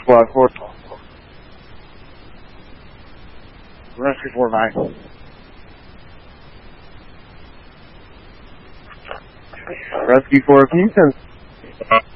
Squad 4. Rescue 49. Rescue 4, can you send